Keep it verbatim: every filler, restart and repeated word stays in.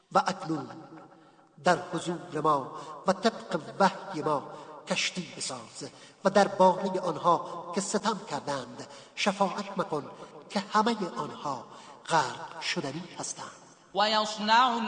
و اکنون در حضور ما و طبق وحی ما کشتی بساز و در باره آنها که ستم کردند شفاعت مکن که همه آنها غرق شدنی هستند. و یصنع